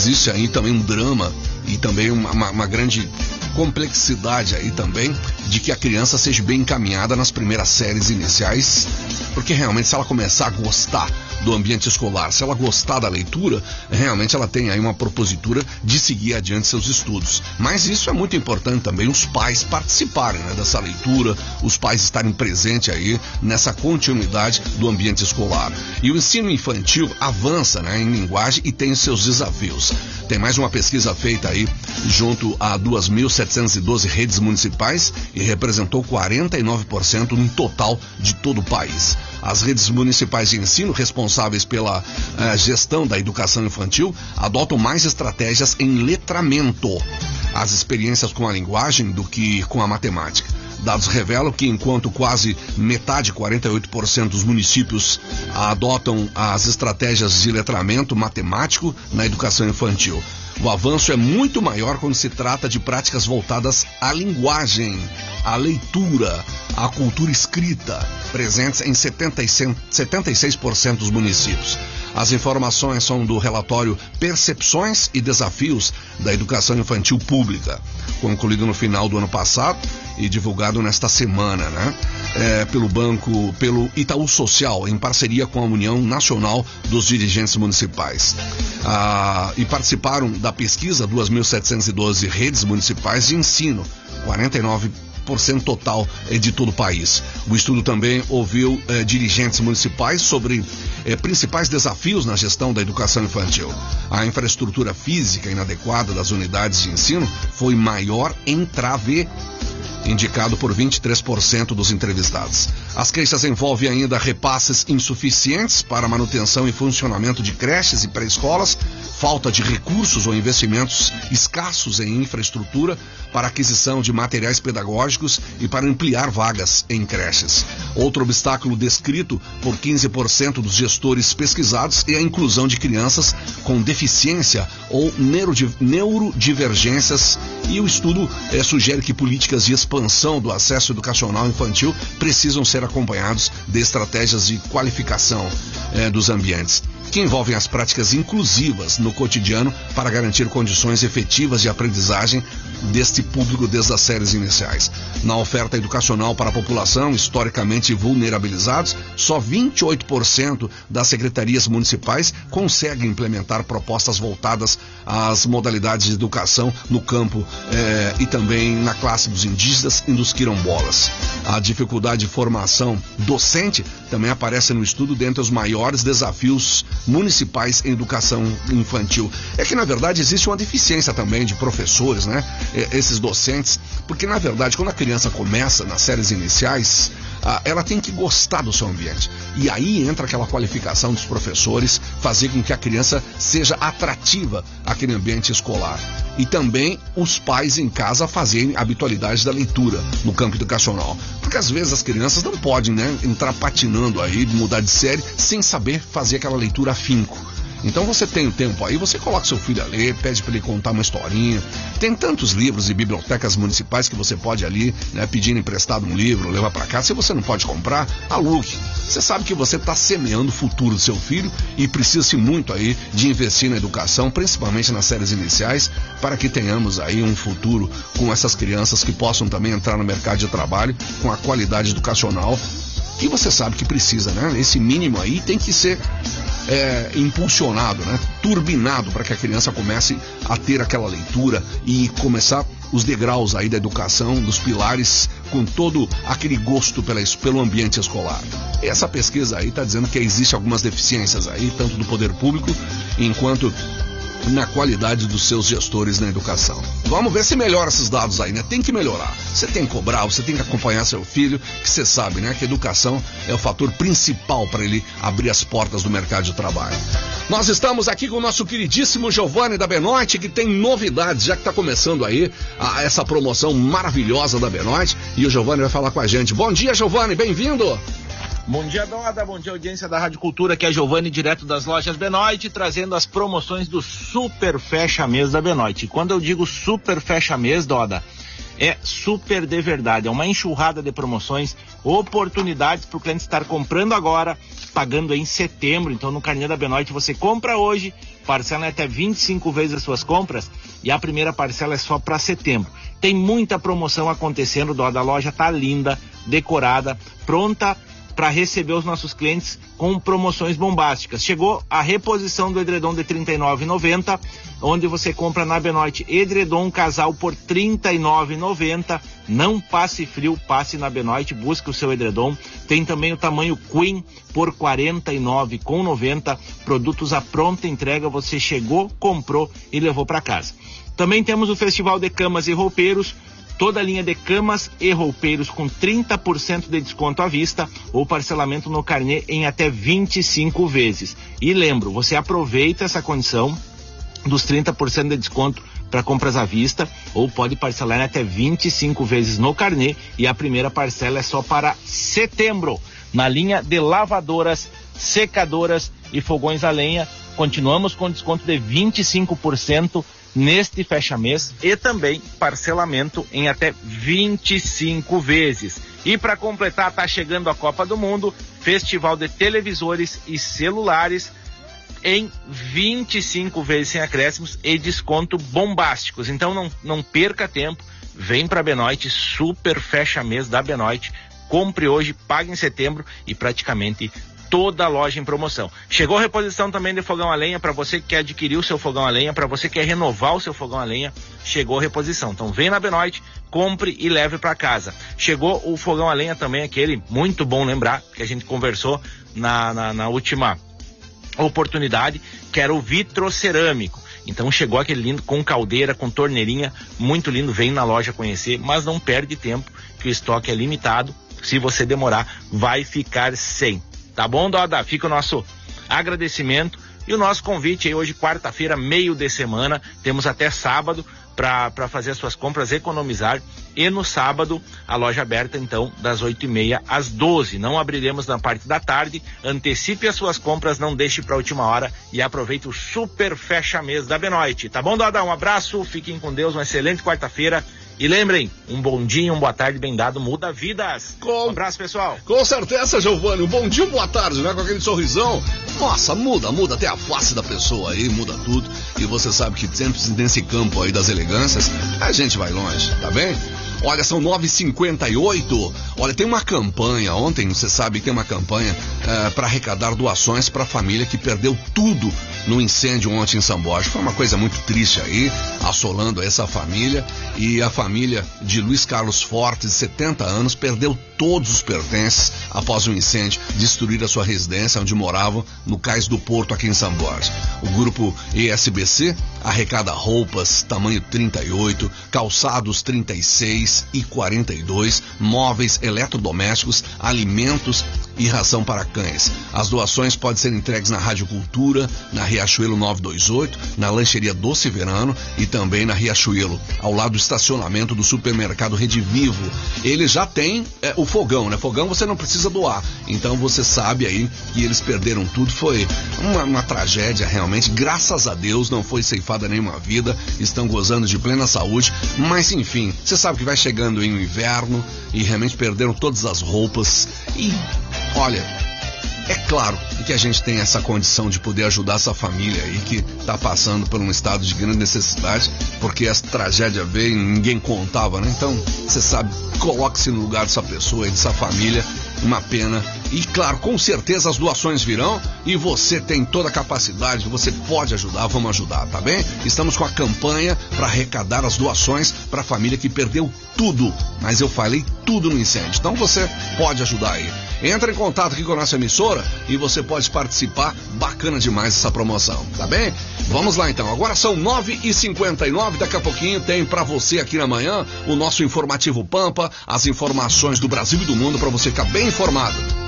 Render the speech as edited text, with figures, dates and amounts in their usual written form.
existe aí também um drama e também uma grande complexidade aí também de que a criança seja bem encaminhada nas primeiras séries iniciais, porque realmente se ela começar a gostar do ambiente escolar, se ela gostar da leitura, realmente ela tem aí uma propositura de seguir adiante seus estudos. Mas isso é muito importante também, os pais participarem, né, dessa leitura, os pais estarem presentes aí nessa continuidade do ambiente escolar. E o ensino infantil avança, né, em linguagem e tem seus desafios. Tem mais uma pesquisa feita aí junto a 2.712 redes municipais e representou 49% no total de todo o país. As redes municipais de ensino responsáveis pela gestão da educação infantil adotam mais estratégias em letramento, as experiências com a linguagem do que com a matemática. Dados revelam que enquanto quase metade, 48% dos municípios adotam as estratégias de letramento matemático na educação infantil, o avanço é muito maior quando se trata de práticas voltadas à linguagem, à leitura, à cultura escrita, presentes em 76% dos municípios. As informações são do relatório Percepções e Desafios da Educação Infantil Pública, concluído no final do ano passado e divulgado nesta semana, né? Pelo Itaú Social, em parceria com a União Nacional dos Dirigentes Municipais. E participaram da pesquisa 2.712 redes municipais de ensino, 49% total de todo o país. O estudo também ouviu dirigentes municipais sobre principais desafios na gestão da educação infantil. A infraestrutura física inadequada das unidades de ensino foi maior entrave, indicado por 23% dos entrevistados. As queixas envolvem ainda repasses insuficientes para manutenção e funcionamento de creches e pré-escolas, falta de recursos ou investimentos escassos em infraestrutura para aquisição de materiais pedagógicos e para ampliar vagas em creches. Outro obstáculo descrito por 15% dos gestores pesquisados é a inclusão de crianças com deficiência ou neurodivergências, e o estudo sugere que políticas de expansão do acesso educacional infantil precisam ser acompanhados de estratégias de qualificação dos ambientes, que envolvem as práticas inclusivas no cotidiano para garantir condições efetivas de aprendizagem deste público desde as séries iniciais. Na oferta educacional para a população historicamente vulnerabilizados, só 28% das secretarias municipais conseguem implementar propostas voltadas às modalidades de educação no campo e também na classe dos indígenas e dos quilombolas. A dificuldade de formação docente também aparece no estudo dentre os maiores desafios municipais em educação infantil. É que, na verdade, existe uma deficiência também de professores, né? Esses docentes, porque, na verdade, quando a criança começa nas séries iniciais, ela tem que gostar do seu ambiente. E aí entra aquela qualificação dos professores, fazer com que a criança seja atrativa àquele ambiente escolar. E também os pais em casa fazerem a habitualidade da leitura no campo educacional. Porque às vezes as crianças não podem, né, entrar patinando aí, mudar de série, sem saber fazer aquela leitura afinco. Então você tem o tempo aí, você coloca seu filho a ler, pede para ele contar uma historinha. Tem tantos livros e bibliotecas municipais que você pode ali, né, pedir emprestado um livro, levar para casa. Se você não pode comprar, alugue. Você sabe que você está semeando o futuro do seu filho e precisa-se muito aí de investir na educação, principalmente nas séries iniciais, para que tenhamos aí um futuro com essas crianças que possam também entrar no mercado de trabalho com a qualidade educacional que você sabe que precisa, né? Esse mínimo aí tem que ser impulsionado, né? Turbinado, para que a criança comece a ter aquela leitura e começar os degraus aí da educação, dos pilares, com todo aquele gosto pelo ambiente escolar. Essa pesquisa aí está dizendo que existe algumas deficiências aí, tanto do poder público, enquanto na qualidade dos seus gestores na educação. Vamos ver se melhora esses dados aí, né? Tem que melhorar. Você tem que cobrar, você tem que acompanhar seu filho, que você sabe, né? Que a educação é o fator principal para ele abrir as portas do mercado de trabalho. Nós estamos aqui com o nosso queridíssimo Giovanni da Benoit, que tem novidades, já que está começando aí essa promoção maravilhosa da Benoit, e o Giovanni vai falar com a gente. Bom dia, Giovanni, bem-vindo! Bom dia, Doda, bom dia, audiência da Rádio Cultura, que é Giovanni, direto das lojas Benoit, trazendo as promoções do Super Fecha Mês da Benoit. E quando eu digo Super Fecha Mês, Doda, é super de verdade, é uma enxurrada de promoções, oportunidades para o cliente estar comprando agora, pagando em setembro. Então no carnê da Benoit você compra hoje, parcela até 25 vezes as suas compras e a primeira parcela é só para setembro. Tem muita promoção acontecendo, a loja tá linda, decorada, pronta para receber os nossos clientes com promoções bombásticas. Chegou a reposição do edredom de R$ 39,90, onde você compra na Benoit edredom casal por R$ 39,90. Não passe frio, passe na Benoit, busque o seu edredom. Tem também o tamanho Queen por R$ 49,90. Produtos à pronta entrega, você chegou, comprou e levou para casa. Também temos o Festival de Camas e Roupeiros, toda a linha de camas e roupeiros com 30% de desconto à vista ou parcelamento no carnê em até 25 vezes. E lembro, você aproveita essa condição dos 30% de desconto para compras à vista ou pode parcelar em até 25 vezes no carnê e a primeira parcela é só para setembro. Na linha de lavadoras, secadoras e fogões a lenha, continuamos com desconto de 25% neste fecha-mês e também parcelamento em até 25 vezes. E para completar, tá chegando a Copa do Mundo, Festival de Televisores e Celulares em 25 vezes sem acréscimos e desconto bombásticos. Então não perca tempo, vem para Benoit, super fecha-mês da Benoit, compre hoje, pague em setembro e praticamente toda a loja em promoção. Chegou a reposição também de fogão a lenha para você que quer adquirir o seu fogão a lenha, para você que quer renovar o seu fogão a lenha, chegou a reposição. Então vem na Benoit, compre e leve para casa. Chegou o fogão a lenha também, aquele muito bom lembrar, que a gente conversou na última oportunidade, que era o vitrocerâmico. Então chegou aquele lindo com caldeira, com torneirinha, muito lindo, vem na loja conhecer, mas não perde tempo, que o estoque é limitado. Se você demorar, vai ficar sem. Tá bom, Doda? Fica o nosso agradecimento e o nosso convite aí hoje, quarta-feira, meio de semana, temos até sábado para fazer as suas compras, economizar, e no sábado a loja aberta então das 8h30 às 12h. Não abriremos na parte da tarde. Antecipe as suas compras, não deixe para a última hora e aproveite o super fecha-mês da Benoit. Tá bom, Doda? Um abraço, fiquem com Deus, uma excelente quarta-feira. E lembrem, um bom dia, uma boa tarde bem dado muda vidas. Um abraço, pessoal. Com certeza, Giovanni. Um bom dia, boa tarde, né? Com aquele sorrisão. Nossa, muda até a face da pessoa aí, muda tudo. E você sabe que sempre nesse campo aí das elegâncias, a gente vai longe, tá bem? Olha, são 9h58. Olha, tem uma campanha, ontem você sabe que tem uma campanha para arrecadar doações para a família que perdeu tudo no incêndio ontem em São Borja. Foi uma coisa muito triste aí, assolando essa família. E a família de Luiz Carlos Fortes, de 70 anos, perdeu todos os pertences após um incêndio destruir a sua residência, onde moravam, no Cais do Porto, aqui em São Borja. O grupo ESBC arrecada roupas tamanho 38, calçados 36 e 42, móveis eletrodomésticos, alimentos e ração para cães. As doações podem ser entregues na Rádio Cultura, na Riachuelo 928, na Lancheria Doce Verano e também na Riachuelo, ao lado do estacionamento do supermercado Rede Vivo. Ele já tem o fogão, né? Fogão você não precisa doar. Então você sabe aí que eles perderam tudo. Foi uma tragédia realmente. Graças a Deus não foi ceifada nenhuma vida. Estão gozando de plena saúde. Mas enfim, você sabe que vai chegando em inverno e realmente perderam todas as roupas. E olha, é claro que a gente tem essa condição de poder ajudar essa família aí que está passando por um estado de grande necessidade, porque essa tragédia veio e ninguém contava, né? Então, você sabe, coloque-se no lugar dessa pessoa e dessa família, uma pena. E claro, com certeza as doações virão e você tem toda a capacidade, você pode ajudar, vamos ajudar, tá bem? Estamos com a campanha para arrecadar as doações para a família que perdeu tudo, mas eu falei tudo no incêndio, então você pode ajudar aí. Entra em contato aqui com a nossa emissora e você pode participar, bacana demais essa promoção, tá bem? Vamos lá então, agora são 9h59, daqui a pouquinho tem pra você aqui na manhã o nosso informativo Pampa, as informações do Brasil e do mundo para você ficar bem informado.